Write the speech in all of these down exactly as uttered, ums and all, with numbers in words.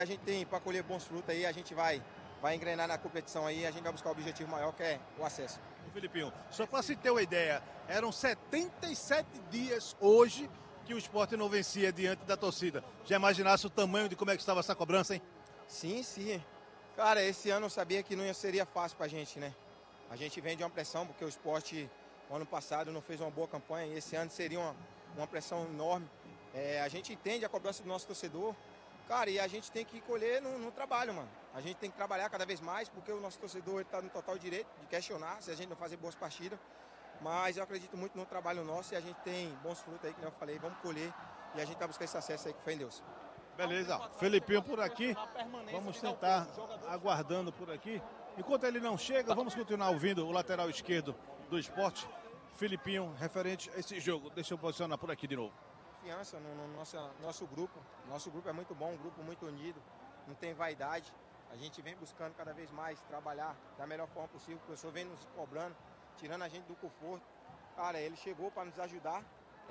A gente tem para colher bons frutos aí, a gente vai, vai engrenar na competição aí, a gente vai buscar o objetivo maior que é o acesso. Filipinho, só para se ter uma ideia, eram setenta e sete dias hoje que o Sport não vencia diante da torcida. Já imaginasse o tamanho de como é que estava essa cobrança, hein? Sim, sim. Cara, esse ano eu sabia que não seria fácil pra gente, né? A gente vem de uma pressão, porque o Sport, no ano passado, não fez uma boa campanha, e esse ano seria uma, uma pressão enorme. É, a gente entende a cobrança do nosso torcedor, cara, e a gente tem que colher no, no trabalho, mano. A gente tem que trabalhar cada vez mais, porque o nosso torcedor está no total direito de questionar se a gente não fazer boas partidas. Mas eu acredito muito no trabalho nosso e a gente tem bons frutos aí, que eu falei, vamos colher e a gente vai buscar esse acesso aí com fé em Deus. Beleza, Felipinho por aqui, vamos tentar aguardando por aqui. Enquanto ele não chega, vamos continuar ouvindo o lateral esquerdo do Sport, Felipinho, referente a esse jogo. Deixa eu posicionar por aqui de novo. Confiança no, no nosso, nosso grupo, nosso grupo é muito bom, um grupo muito unido, não tem vaidade. A gente vem buscando cada vez mais trabalhar da melhor forma possível, o professor vem nos cobrando, tirando a gente do conforto. Cara, ele chegou para nos ajudar.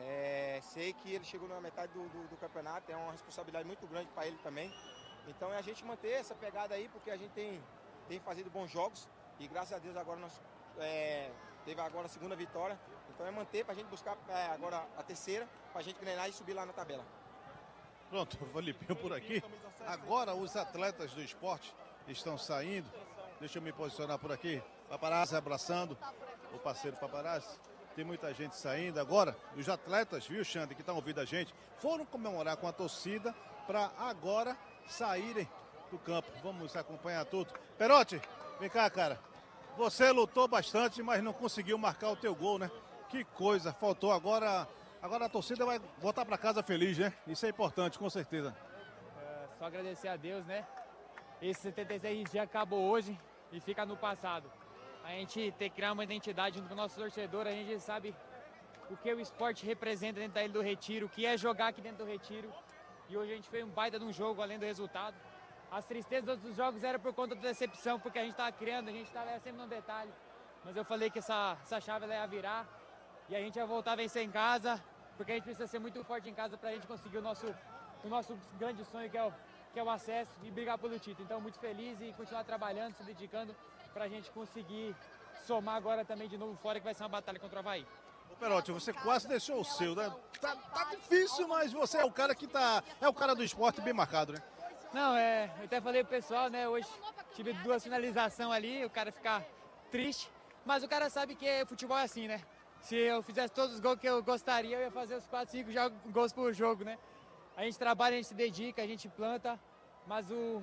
É, sei que ele chegou na metade do, do, do campeonato, é uma responsabilidade muito grande para ele também. Então é a gente manter essa pegada aí, porque a gente tem, tem fazido bons jogos e graças a Deus agora nós é, teve agora a segunda vitória. Então é manter para a gente buscar é, agora a terceira, para a gente ganhar e subir lá na tabela. Pronto, Felipinho por aqui. Agora os atletas do esporte estão saindo. Deixa eu me posicionar por aqui. Paparazzi abraçando o parceiro Paparazzi. Tem muita gente saindo agora. Os atletas, viu, Xande, que estão ouvindo a gente, foram comemorar com a torcida para agora saírem do campo. Vamos acompanhar tudo. Perotti, vem cá, cara. Você lutou bastante, mas não conseguiu marcar o teu gol, né? Que coisa, faltou agora. Agora a torcida vai voltar para casa feliz, né? Isso é importante, com certeza. É, só agradecer a Deus, né? Esse setenta e seis dias acabou hoje e fica no passado. A gente tem que criar uma identidade junto com o nosso torcedor, a gente sabe o que o esporte representa dentro da Ilha do Retiro, o que é jogar aqui dentro do Retiro. E hoje a gente fez um baita de um jogo, além do resultado. As tristezas dos jogos eram por conta da decepção, porque a gente estava criando, a gente estava sempre no detalhe. Mas eu falei que essa, essa chave ela ia virar e a gente ia voltar a vencer em casa, porque a gente precisa ser muito forte em casa para a gente conseguir o nosso, o nosso grande sonho, que é o, que é o acesso e brigar pelo título. Então, muito feliz e continuar trabalhando, se dedicando para a gente conseguir somar agora também de novo fora, que vai ser uma batalha contra o Avaí. Ô Perotti, você quase deixou o seu, né? Tá, tá difícil, mas você é o cara que tá. É o cara do esporte bem marcado, né? Não, é. Eu até falei pro pessoal, né? Hoje tive duas finalizações ali, o cara ficar triste. Mas o cara sabe que futebol é assim, né? Se eu fizesse todos os gols que eu gostaria, eu ia fazer os quatro, cinco gols por jogo, né? A gente trabalha, a gente se dedica, a gente planta, mas o,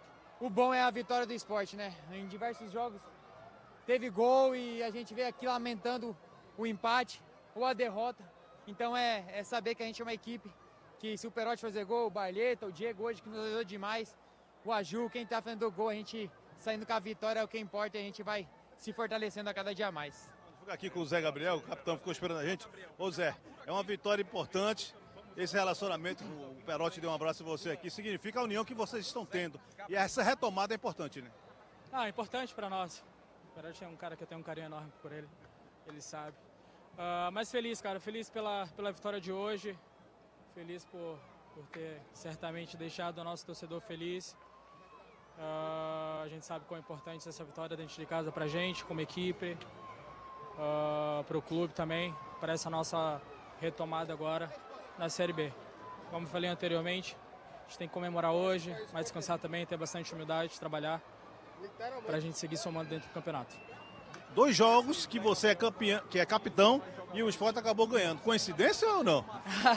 o bom é a vitória do esporte, né? Em diversos jogos teve gol e a gente veio aqui lamentando o empate ou a derrota. Então é, é saber que a gente é uma equipe que, se o Perotti fazer gol, o Barleta, o Diego hoje que nos ajudou demais, o Aju, quem tá fazendo gol, a gente saindo com a vitória é o que importa e a gente vai se fortalecendo a cada dia mais. Vou ficar aqui com o Zé Gabriel, o capitão ficou esperando a gente. Ô Zé, é uma vitória importante. Esse relacionamento, o Perotti deu um abraço em você aqui, significa a união que vocês estão tendo. E essa retomada é importante, né? Ah, é importante para nós. O Perotti é um cara que eu tenho um carinho enorme por ele, ele sabe. Uh, mas feliz, cara, feliz pela, pela vitória de hoje, feliz por, por ter certamente deixado o nosso torcedor feliz. Uh, a gente sabe quão importante essa vitória dentro de casa pra gente, como equipe, uh, pro clube também, para essa nossa retomada agora na Série B. Como eu falei anteriormente, a gente tem que comemorar hoje, mas descansar também, ter bastante humildade, trabalhar pra gente seguir somando dentro do campeonato. Dois jogos que você é campeão, que é capitão, e o Sport acabou ganhando. Coincidência ou não?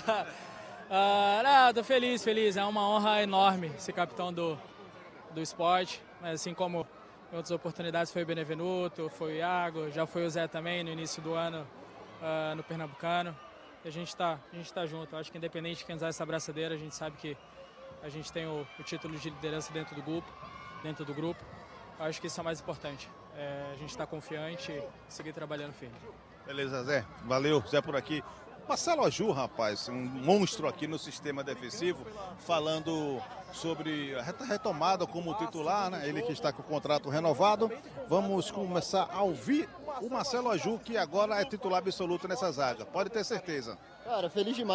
uh, não, tô feliz, feliz. É uma honra enorme ser capitão do, do Sport. Mas assim como em outras oportunidades foi o Benevenuto, foi o Iago, já foi o Zé também no início do ano uh, no Pernambucano. E a gente está a gente tá junto. Eu acho que independente de quem usar essa abraçadeira, a gente sabe que a gente tem o, o título de liderança dentro do grupo. Dentro do grupo. Eu acho que isso é o mais importante. É, a gente está confiante e seguir trabalhando firme. Beleza, Zé. Valeu, Zé por aqui. Marcelo Aju, rapaz, um monstro aqui no sistema defensivo, falando sobre a retomada como titular, né? Ele que está com o contrato renovado. Vamos começar a ouvir o Marcelo Aju, que agora é titular absoluto nessa zaga. Pode ter certeza. Cara, feliz demais.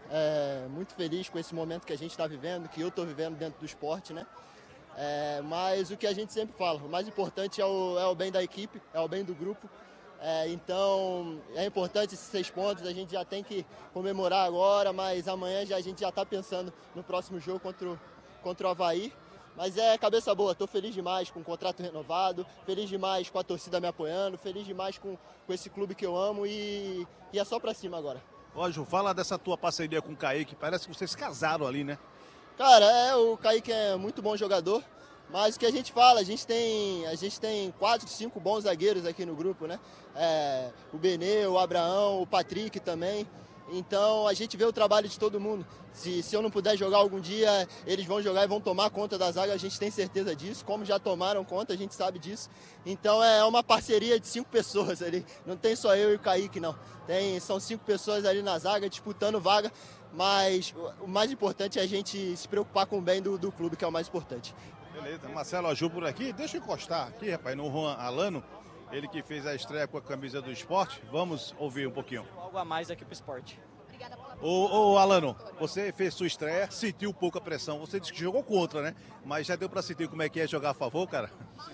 é, muito feliz com esse momento que a gente está vivendo, que eu estou vivendo dentro do esporte, né? É, mas o que a gente sempre fala, o mais importante é o, é o bem da equipe, é o bem do grupo. É, então é importante esses seis pontos, a gente já tem que comemorar agora, mas amanhã já, a gente já está pensando no próximo jogo contra o, contra o Avaí. Mas é cabeça boa, estou feliz demais com o contrato renovado, feliz demais com a torcida me apoiando, feliz demais com, com esse clube que eu amo e, e é só pra cima agora. Ó, Ju, fala dessa tua parceria com o Kaique, parece que vocês casaram ali, né? Cara, é, o Kaique é muito bom jogador, mas o que a gente fala, a gente tem, a gente tem quatro, cinco bons zagueiros aqui no grupo, né? É, o Benê, o Abraão, o Patrick também. Então a gente vê o trabalho de todo mundo. Se, se eu não puder jogar algum dia, eles vão jogar e vão tomar conta da zaga, a gente tem certeza disso. Como já tomaram conta, a gente sabe disso. Então é uma parceria de cinco pessoas ali. Não tem só eu e o Kaique, não. Tem, são cinco pessoas ali na zaga, disputando vaga. Mas o mais importante é a gente se preocupar com o bem do, do clube, que é o mais importante. Beleza, Marcelo Aju por aqui. Deixa eu encostar aqui, rapaz, no Juan Alano. Ele que fez a estreia com a camisa do esporte. Vamos ouvir um pouquinho. Algo a mais aqui pro esporte. Ô, ô Alano, você fez sua estreia, sentiu pouca pressão. Você disse que jogou contra, né? Mas já deu pra sentir como é que é jogar a favor, cara?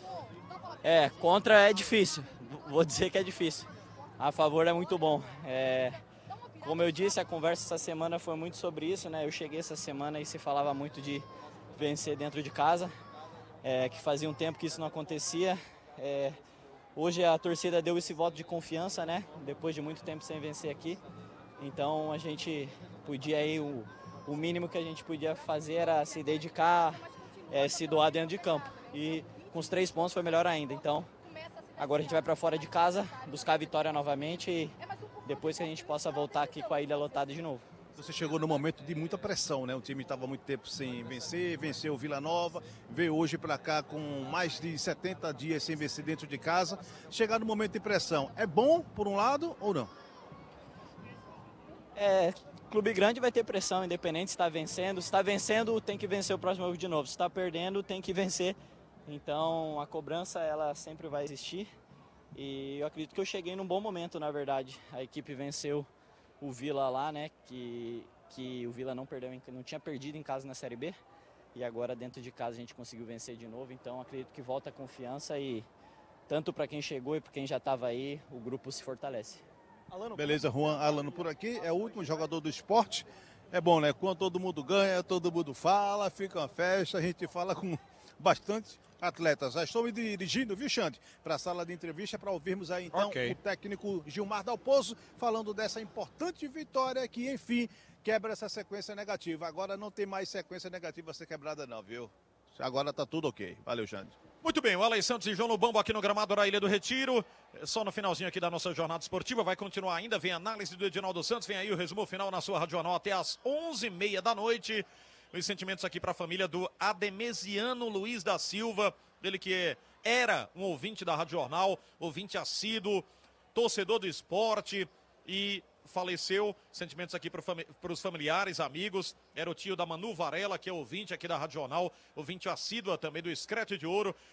É, contra é difícil. Vou dizer que é difícil. A favor é muito bom. É, como eu disse, a conversa essa semana foi muito sobre isso, né? Eu cheguei essa semana e se falava muito de vencer dentro de casa, é, que fazia um tempo que isso não acontecia. É, hoje a torcida deu esse voto de confiança, né? Depois de muito tempo sem vencer aqui. Então a gente podia aí, o, o mínimo que a gente podia fazer era se dedicar, é, se doar dentro de campo. E com os três pontos foi melhor ainda. Então agora a gente vai para fora de casa, buscar a vitória novamente e depois que a gente possa voltar aqui com a ilha lotada de novo. Você chegou num momento de muita pressão, né? O time estava muito tempo sem vencer, venceu o Vila Nova, veio hoje para cá com mais de setenta dias sem vencer dentro de casa. Chegar no momento de pressão, é bom por um lado ou não? É, clube grande vai ter pressão, independente se está vencendo. Se está vencendo, tem que vencer o próximo jogo de novo. Se está perdendo, tem que vencer. Então a cobrança ela sempre vai existir. E eu acredito que eu cheguei num bom momento, na verdade. A equipe venceu o Vila lá, né? Que, que o Vila não perdeu, não tinha perdido em casa na Série B. E agora dentro de casa a gente conseguiu vencer de novo. Então acredito que volta a confiança e tanto para quem chegou e para quem já estava aí, o grupo se fortalece. Beleza, Juan Alano por aqui, é o último jogador do esporte. É bom, né? Quando todo mundo ganha, todo mundo fala, fica uma festa, a gente fala com bastante atletas. Já estou me dirigindo, viu, Xande, para a sala de entrevista para ouvirmos aí então okay. o técnico Gilmar Dalpozo falando dessa importante vitória que, enfim, quebra essa sequência negativa. Agora não tem mais sequência negativa a ser quebrada não, viu? Agora tá tudo ok. Valeu, Xande. Muito bem, o Alex Santos e João Lobambo aqui no gramado da Ilha do Retiro. Só no finalzinho aqui da nossa jornada esportiva, vai continuar ainda, vem a análise do Edinaldo Santos, vem aí o resumo final na sua Radional até às onze e meia da noite. Os sentimentos aqui para a família do Ademesiano Luiz da Silva, ele que era um ouvinte da Rádio Jornal, ouvinte assíduo, torcedor do esporte e faleceu. Sentimentos aqui para os familiares, amigos. Era o tio da Manu Varela, que é ouvinte aqui da Rádio Jornal, ouvinte assídua também do Scratch de Ouro.